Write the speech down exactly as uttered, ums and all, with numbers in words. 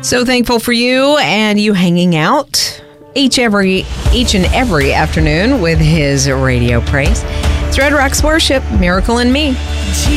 So thankful for you and you hanging out each every each and every afternoon with his radio praise. It's Red Rocks Worship, Miracle in Me.